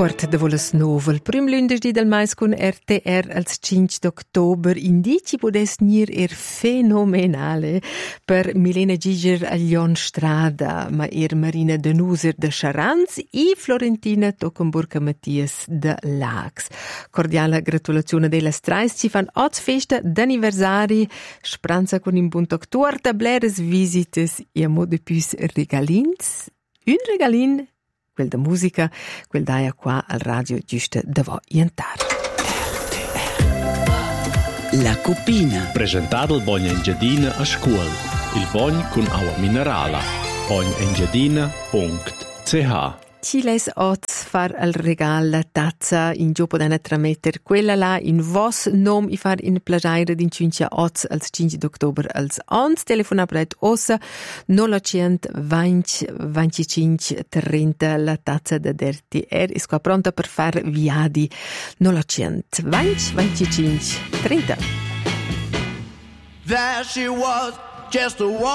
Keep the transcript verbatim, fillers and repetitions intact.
Quart de volas nova. Il prim lunedì del mais con R T R als cinque d'october indici podes nir er fenomenale per Milena Giger a Lion Strada, ma er Marina Denuser de Charanz e Florentina Tockenburg Mattias de Lax. Cordiale gratulazione della strais ci fan oz festa d'anniversari, spranza con in buon doctor, tableres visites e a mo de plus regalins. Un regalin quel da musica, quel daia qua al radio giusto da voi ientar. La Cupina. Presentato il Bogna Engiadina a scuola. Il Bogna con acqua minerale. bogna engiadina punto c h. Ci les oz far al regal la tazza in gioco da trametter quella là in vos nom i far in plagiare din cincia oz als cinque d'october als ons telefona pret ossa novecento venti venticinque trenta la tazza da D R T R è qua pronta per far viadi novecento venti venticinque trenta. There she was, just a